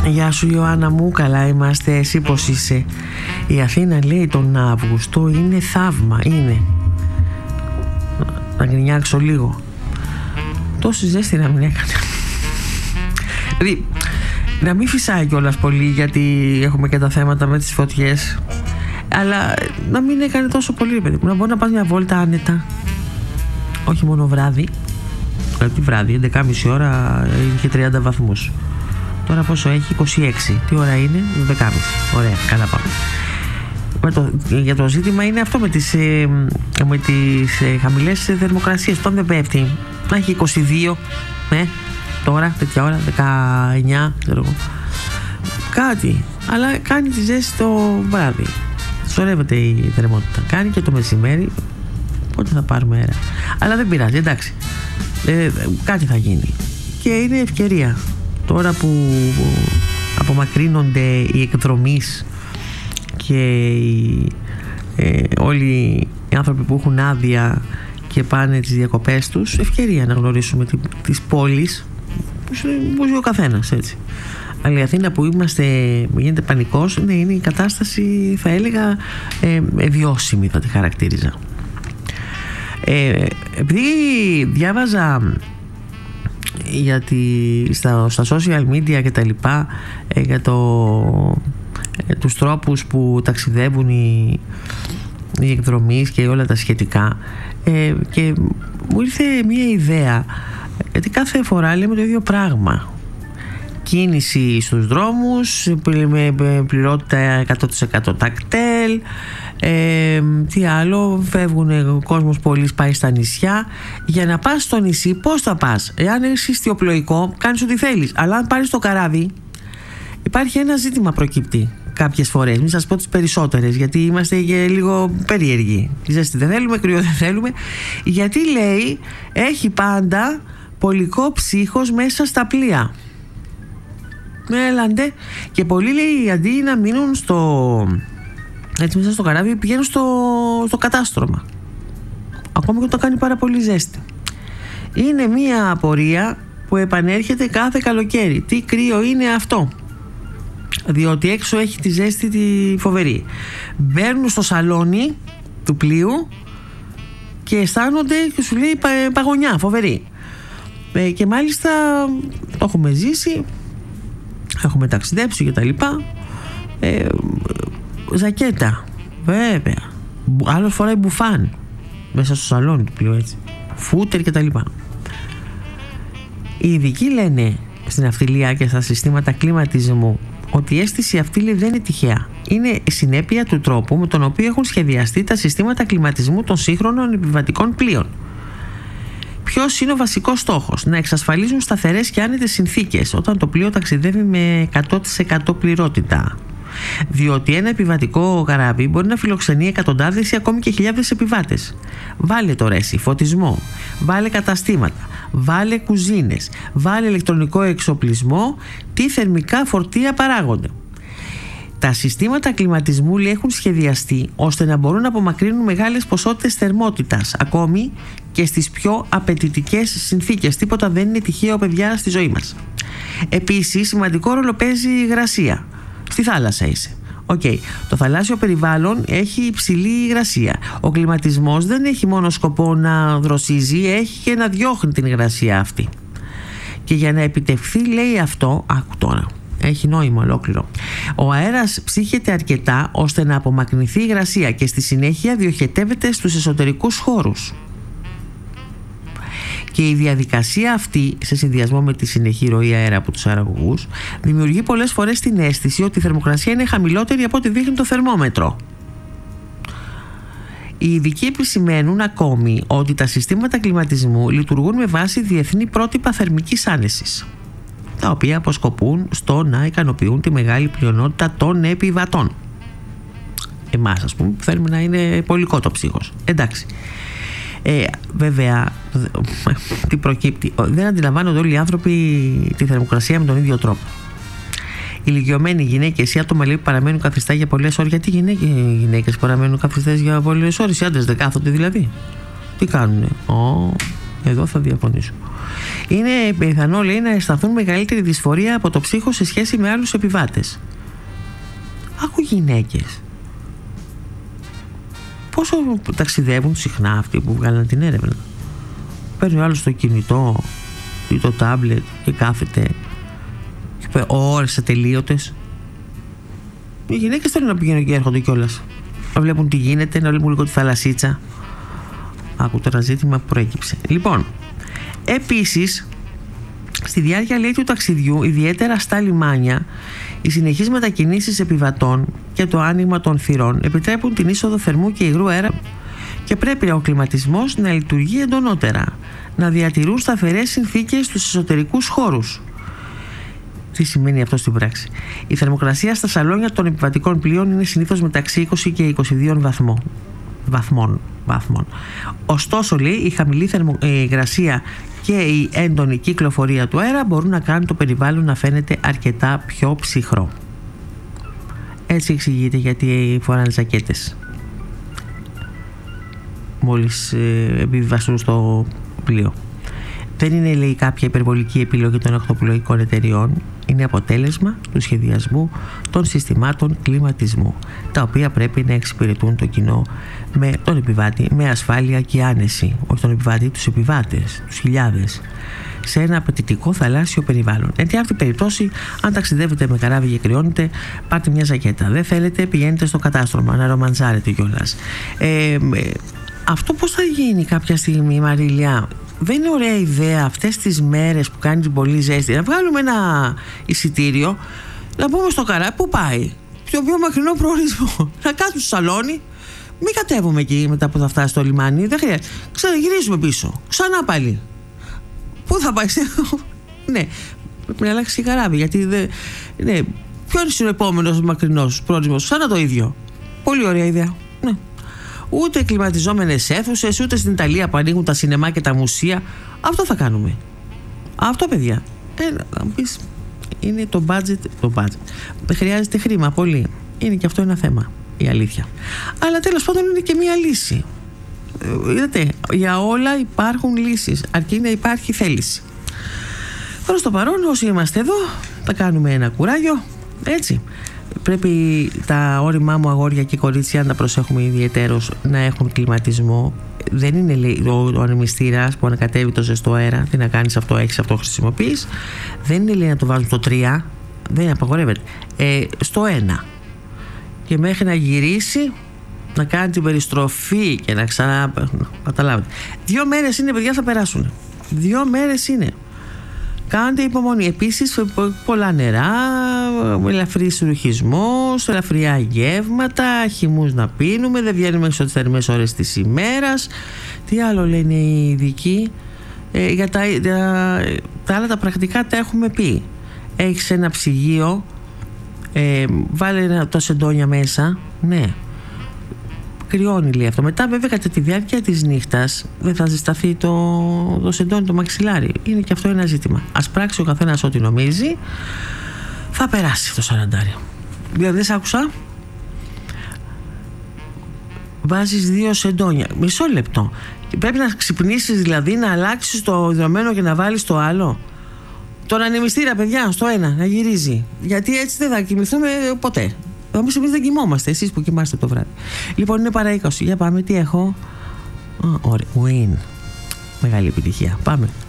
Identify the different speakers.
Speaker 1: Γεια σου Ιωάννα μου, καλά είμαστε, εσύ πως είσαι? Η Αθήνα λέει τον Αύγουστο είναι θαύμα, είναι. Να γκρινιάξω λίγο. Τόση ζέστη να μην έκανε. Δηλαδή, να μην φυσάει κιόλας πολύ, γιατί έχουμε και τα θέματα με τις φωτιές. Αλλά να μην έκανε τόσο πολύ, παιδί μου. Να μπορεί να πας μια βόλτα άνετα. Όχι μόνο βράδυ. Δηλαδή βράδυ, 11.30 ώρα είχε 30 βαθμούς. Τώρα πόσο έχει? 26. Τι ώρα είναι? 12.30. Ωραία, καλά πάμε. Για το ζήτημα είναι αυτό με τις χαμηλές θερμοκρασίες. Όταν δεν πέφτει, να έχει 22 τώρα, τέτοια ώρα, 19, ξέρω εγώ. Κάτι. Αλλά κάνει τη ζέστη το βράδυ. Σωρεύεται η θερμότητα. Κάνει και το μεσημέρι. Πότε θα πάρουμε αέρα? Αλλά δεν πειράζει, εντάξει. Κάτι θα γίνει. Και είναι ευκαιρία. Τώρα που απομακρύνονται οι εκδρομείς και όλοι οι άνθρωποι που έχουν άδεια και πάνε τις διακοπές τους, ευκαιρία να γνωρίσουμε τις πόλεις που ζει ο καθένας, έτσι. Αλλά η Αθήνα που γίνεται πανικός, ναι, είναι η κατάσταση, θα έλεγα, βιώσιμη, θα τη χαρακτήριζα. Επειδή διάβαζα στα social media και τα λοιπά για τους τρόπους που ταξιδεύουν οι εκδρομείς και όλα τα σχετικά, και μου ήρθε μια ιδέα, γιατί κάθε φορά λέμε το ίδιο πράγμα. Κίνηση στους δρόμους με πληρότητα 100% τακτέλ, τι άλλο, φεύγουν κόσμος πολύς, πάει στα νησιά. Για να πας στο νησί, πώς θα πας? Εάν έχεις ιστιοπλοϊκό, κάνεις ό,τι θέλεις. Αλλά αν πάρεις το καράβι, υπάρχει ένα ζήτημα, προκύπτει κάποιες φορές. Μην σας πω τις περισσότερες, γιατί είμαστε και λίγο περίεργοι. Ζέστη δεν θέλουμε, κρύο δεν θέλουμε. Γιατί λέει, έχει πάντα πολικό ψύχος μέσα στα πλοία. Έλαντε. Και πολλοί, λέει, αντί να μείνουν έτσι μέσα στο καράβι, πηγαίνουν στο κατάστρωμα, ακόμα και όταν κάνει πάρα πολύ ζέστη. Είναι μια απορία που επανέρχεται κάθε καλοκαίρι. Τι κρύο είναι αυτό? Διότι έξω έχει τη ζέστη τη φοβερή. Μπαίνουν στο σαλόνι του πλοίου και αισθάνονται, και σου λέει, παγωνιά φοβερή. Και μάλιστα το έχουμε ζήσει, έχουμε ταξιδέψει και τα λοιπά. Ζακέτα, βέβαια. Άλλος φοράει μπουφάν μέσα στο σαλόνι του πλοίου, έτσι. Φούτερ και τα λοιπά. Οι ειδικοί λένε στην ναυτιλία και στα συστήματα κλιματισμού ότι η αίσθηση αυτή, λέει, δεν είναι τυχαία. Είναι συνέπεια του τρόπου με τον οποίο έχουν σχεδιαστεί τα συστήματα κλιματισμού των σύγχρονων επιβατικών πλοίων. Ποιος είναι ο βασικός στόχος? Να εξασφαλίζουν σταθερές και άνετες συνθήκες όταν το πλοίο ταξιδεύει με 100% πληρότητα. Διότι ένα επιβατικό καράβι μπορεί να φιλοξενεί εκατοντάδες ή ακόμη και χιλιάδες επιβάτες. Βάλε τώρα εσύ φωτισμό, βάλε καταστήματα, βάλε κουζίνες, βάλε ηλεκτρονικό εξοπλισμό, τι θερμικά φορτία παράγονται. Τα συστήματα κλιματισμού, λέει, έχουν σχεδιαστεί ώστε να μπορούν να απομακρύνουν μεγάλες ποσότητες θερμότητας, ακόμη και στις πιο απαιτητικές συνθήκες. Τίποτα δεν είναι τυχαίο, παιδιά, στη ζωή μας. Επίσης, σημαντικό ρόλο παίζει η υγρασία. Στη θάλασσα είσαι. Το θαλάσσιο περιβάλλον έχει υψηλή υγρασία. Ο κλιματισμός δεν έχει μόνο σκοπό να δροσίζει, έχει και να διώχνει την υγρασία αυτή. Και για να επιτευχθεί, λέει, αυτό, άκου τώρα, έχει νόημα ολόκληρο. Ο αέρας ψύχεται αρκετά ώστε να απομακρυνθεί η υγρασία και στη συνέχεια διοχετεύεται στους εσωτερικούς χώρους. Και η διαδικασία αυτή, σε συνδυασμό με τη συνεχή ροή αέρα από τους αεραγωγούς, δημιουργεί πολλές φορές την αίσθηση ότι η θερμοκρασία είναι χαμηλότερη από ό,τι δείχνει το θερμόμετρο. Οι ειδικοί επισημαίνουν ακόμη ότι τα συστήματα κλιματισμού λειτουργούν με βάση διεθνή πρότυπα θερμικής άνεσης, τα οποία αποσκοπούν στο να ικανοποιούν τη μεγάλη πλειονότητα των επιβατών. Εμάς, ας πούμε, που θέλουμε να είναι πολικό το ψύχος. Εντάξει. Βέβαια, τι προκύπτει? Δεν αντιλαμβάνονται όλοι οι άνθρωποι τη θερμοκρασία με τον ίδιο τρόπο. Ηλικιωμένοι γυναίκες ή άτομα, λέει, που παραμένουν καθιστά για πολλές ώρες. Γιατί γυναίκες παραμένουν καθιστές για πολλές ώρες? Οι άντρες δεν κάθονται δηλαδή? Τι κάνουνε? Εδώ θα διαφωνήσω. Είναι πιθανό, λέει, να αισθανθούν μεγαλύτερη δυσφορία από το ψύχο σε σχέση με άλλους επιβάτες. Άκου γυναίκες. Πόσο ταξιδεύουν συχνά αυτοί που βγάλαν την έρευνα. Παίρνει ο άλλος το κινητό ή το τάμπλετ και κάθεται ώρες ατελείωτες. Οι γυναίκες θέλουν να πηγαίνουν και έρχονται κιόλας, να βλέπουν τι γίνεται, να βλέπουν λίγο τη θαλασσίτσα. Άκου τώρα ζήτημα που προέκυψε. Λοιπόν, επίσης στη διάρκεια, λέει, του ταξιδιού, ιδιαίτερα στα λιμάνια, οι συνεχείς μετακινήσεις επιβατών και το άνοιγμα των θυρών επιτρέπουν την είσοδο θερμού και υγρού αέρα και πρέπει ο κλιματισμός να λειτουργεί εντονότερα, να διατηρούν σταθερές συνθήκες στους εσωτερικούς χώρους. Τι σημαίνει αυτό στην πράξη? Η θερμοκρασία στα σαλόνια των επιβατικών πλοίων είναι συνήθως μεταξύ 20 και 22 βαθμών. Ωστόσο, λέει, η χαμηλή υγρασία και η έντονη κυκλοφορία του αέρα μπορούν να κάνουν το περιβάλλον να φαίνεται αρκετά πιο ψυχρό. Έτσι εξηγείται γιατί φοράνε ζακέτες μόλις επιβιβαστούν στο πλοίο. Δεν είναι, λέει, κάποια υπερβολική επιλογή των ακτοπλοϊκών εταιριών. Είναι αποτέλεσμα του σχεδιασμού των συστημάτων κλιματισμού, τα οποία πρέπει να εξυπηρετούν το κοινό, με τον επιβάτη, με ασφάλεια και άνεση. Όχι τον επιβάτη, τους επιβάτες, τους χιλιάδες, σε ένα απαιτητικό θαλάσσιο περιβάλλον. Εν τη αυτή περίπτωση, αν ταξιδεύετε με καράβι και κρυώνετε, πάρτε μια ζακέτα. Δεν θέλετε, πηγαίνετε στο κατάστρωμα να ρομαντζάρετε κιόλας. Αυτό πώς θα γίνει κάποια στιγμή, Μαρίλια? Δεν είναι ωραία ιδέα αυτές τις μέρες που κάνει την πολύ ζέστη να βγάλουμε ένα εισιτήριο, να πούμε στο καράβι που πάει, πιο μακρινό προορισμό, να κάτσουμε στο σαλόνι, μην κατέβουμε εκεί μετά που θα φτάσει στο λιμάνι, δεν χρειάζεται, ξαναγυρίζουμε πίσω, ξανά πάλι. Πού θα πάει? Ναι, πρέπει να αλλάξει και καράβι, γιατί ναι, ποιος είναι ο επόμενος μακρινός προορισμός? Ξανά το ίδιο. Πολύ ωραία ιδέα. Ναι. Ούτε κλιματιζόμενες αίθουσες, ούτε στην Ιταλία που ανοίγουν τα σινεμά και τα μουσεία. Αυτό θα κάνουμε. Αυτό, παιδιά. Να πεις, είναι το budget. Δεν χρειάζεται χρήμα πολύ. Είναι και αυτό ένα θέμα, η αλήθεια. Αλλά τέλος πάντων είναι και μία λύση. Είδατε, για όλα υπάρχουν λύσεις, αρκεί να υπάρχει θέληση. Προς το παρόν, όσοι είμαστε εδώ, θα κάνουμε ένα κουράγιο, έτσι. Πρέπει τα όριμά μου αγόρια και κορίτσια να προσέχουμε ιδιαιτέρως να έχουν κλιματισμό. Δεν είναι, λέει, ο ανεμιστήρας που ανακατεύει το ζεστό αέρα. Τι να κάνεις αυτό, έχεις αυτό, χρησιμοποιείς. Δεν είναι, λέει, να το βάζουν στο 3, δεν απαγορεύεται. Στο 1. Και μέχρι να γυρίσει, να κάνει την περιστροφή και να ξανά. Καταλάβετε. 2 μέρες είναι, παιδιά, θα περάσουν. 2 μέρες είναι. Κάντε υπομονή. Επίσης, πολλά νερά, ελαφρύς ρουχισμός, ελαφριά γεύματα, χυμούς να πίνουμε, δεν βγαίνουμε στις θερμές ώρες της ημέρας. Τι άλλο λένε οι ειδικοί? Για τα άλλα τα πρακτικά τα έχουμε πει. Έχεις ένα ψυγείο, βάλε το σεντόνια μέσα, ναι. Κρυώνει, λέει, αυτό. Μετά, βέβαια, κατά τη διάρκεια της νύχτας δεν θα ζεσταθεί το σεντόνι, το μαξιλάρι. Είναι και αυτό ένα ζήτημα. Ας πράξει ο καθένας ό,τι νομίζει. Θα περάσει το 40. Δηλαδή, δεν σ' άκουσα. Βάζεις 2 σεντόνια. Μισό λεπτό. Πρέπει να ξυπνήσεις, δηλαδή, να αλλάξεις το υδρωμένο και να βάλεις το άλλο. Τον ανεμιστήρα, παιδιά, στο 1 να γυρίζει. Γιατί έτσι δεν θα κοιμηθούμε ποτέ. Όμως εμείς δεν κοιμόμαστε, εσείς που κοιμάστε το βράδυ. Λοιπόν, είναι παρά 20. Για πάμε, τι έχω? Ωραία. Win. Μεγάλη επιτυχία. Πάμε.